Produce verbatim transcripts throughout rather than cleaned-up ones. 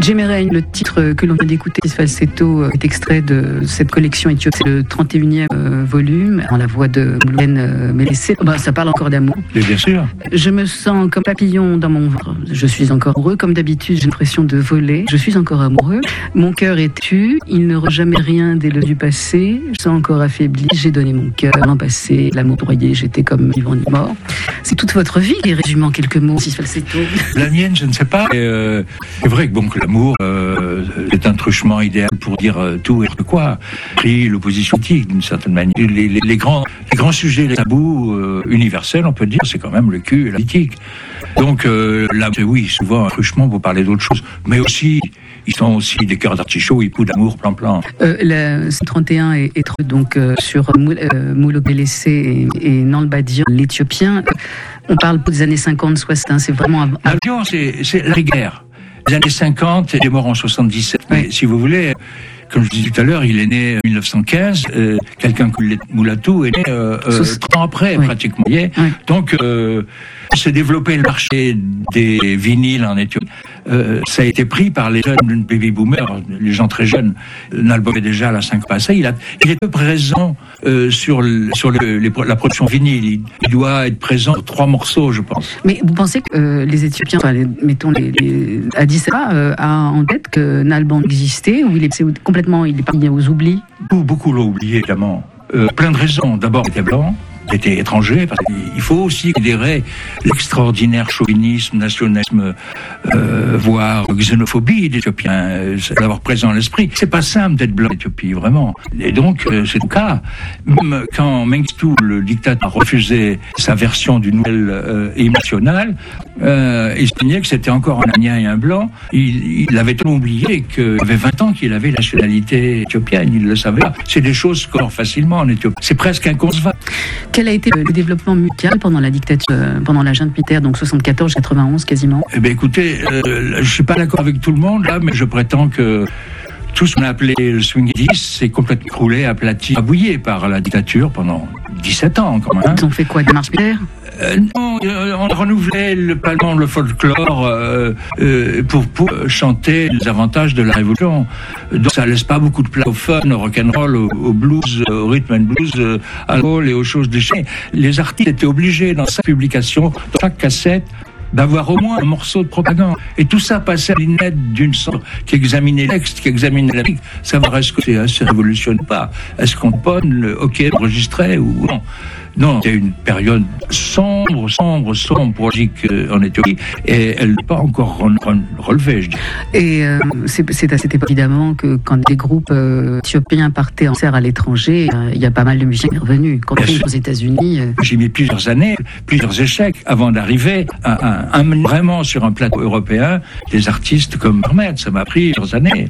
Djemerey, le titre que l'on vient d'écouter, Falsetto, est extrait de cette collection éthiopienne. C'est le trente et unième euh, volume, en la voix de Moulouen euh, Mélessé. Bah, ça parle encore d'amour. Mais bien sûr. Je me sens comme papillon dans mon ventre. Je suis encore heureux. Comme d'habitude, j'ai l'impression de voler. Je suis encore amoureux. Mon cœur est tu. Il n'aura jamais rien dès le du passé. Je sens encore affaibli. J'ai donné mon cœur l'an passé. L'amour broyé, j'étais comme vivant ni mort. C'est toute votre vie, les résumés en quelques mots, si Falsetto. La mienne, je ne sais pas. Et, euh, c'est vrai que bon, que l'amour euh, est un truchement idéal pour dire euh, tout et quoi. Et l'opposition politique, d'une certaine manière. Les, les, les, grands, les grands sujets, les tabous euh, universels, on peut dire, c'est quand même le cul et la politique. Donc euh, là, oui, souvent un truchement pour parler d'autre chose, mais aussi ils sont aussi des cœurs d'artichaut, ils poussent d'amour plan-plan. Euh, le trente et un est, est donc euh, sur Moul, euh, Moulouen Mélessé et, et Nalbadian, l'Éthiopien. On parle des années cinquante soixante, c'est vraiment... Av- Nalbadian, c'est, c'est la guerre. Les années cinquante, il est mort en soixante-dix-sept. Oui. Mais si vous voulez, comme je disais tout à l'heure, il est né en mille neuf cent quinze. Euh, quelqu'un comme Moulatou est né euh, euh, trente ans après, oui. Pratiquement. Oui. Donc, euh, s'est développé le marché des vinyles en Éthiopie. Euh, ça a été pris par les jeunes baby boomers, les gens très jeunes. L'album est déjà à la cinq passée. Il a, il est peu présent euh, sur, le, sur le, les, la production vinyle. Il, il doit être présent sur trois morceaux, je pense. Mais vous pensez que euh, les Éthiopiens, enfin, les, mettons les, les Addis Abeba, euh, a en tête que Nalban existait ou il est c'est complètement, il est parti aux oublis? Beaucoup, beaucoup l'ont oublié, évidemment. Euh, plein de raisons. D'abord, il était blanc. Était étranger, parce qu'il faut aussi considérer l'extraordinaire chauvinisme, nationalisme, euh, voire xénophobie des Éthiopiens, euh, d'avoir présent à l'esprit. C'est pas simple d'être blanc en Éthiopie, vraiment. Et donc, euh, c'est le cas. Même quand Mengistu, le dictateur, refusait sa version du nouvel euh, hymne national, euh, il se plaignait que c'était encore un Indien et un blanc. Il, il avait tellement oublié qu'il avait vingt ans qu'il avait la nationalité éthiopienne. Il le savait. C'est des choses qu'on facilement en Éthiopie. C'est presque inconcevable. Quel a été le développement musical pendant la dictature, euh, pendant la junte militaire, donc soixante-quatorze quatre-vingt-onze quasiment? Eh bien, écoutez, euh, je suis pas d'accord avec tout le monde là, mais je prétends que tout ce qu'on a appelé le swing dix s'est complètement écroulé, aplati, abouillé par la dictature pendant dix-sept ans quand même. Ils ont fait quoi, des marches militaires? Euh, non, euh, on renouvelait le parlement, le folklore euh, euh, pour, pour chanter les avantages de la révolution. Donc ça laisse pas beaucoup de place au fun, au rock'n'roll, au, au blues, au rhythm and blues, euh, à l'alcool et aux choses déchirées. Les artistes étaient obligés dans sa publication, dans chaque cassette, d'avoir au moins un morceau de propagande. Et tout ça passait à l'inette d'une sorte qui examinait le texte, qui examinait la musique. Savoir est-ce que c'est assez révolutionnaire ou pas. Est-ce qu'on ponne le hockey enregistré ou non. Non, c'était une période sombre, sombre, sombre pour la musique en Éthiopie, et elle n'est pas encore relevée, je dis. Et euh, c'est, c'est à cette époque, évidemment, que quand des groupes euh, éthiopiens partaient en concert à l'étranger, euh, il y a pas mal de musiciens revenus. Quand on est aux États-Unis... Euh... J'ai mis plusieurs années, plusieurs échecs, avant d'arriver à, à, à vraiment sur un plateau européen, des artistes comme Ahmed. Ça m'a pris plusieurs années.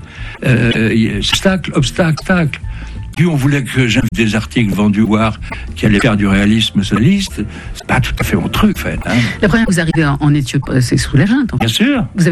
Euh, obstacle, obstacle, obstacle. Puis on voulait que j'invite des articles vendus voir qui allaient faire du réalisme socialiste. C'est pas tout à fait mon truc, en fait. Hein. La première fois que vous arrivez en, en Éthiopie, c'est sous la junte. Bien sûr. Vous avez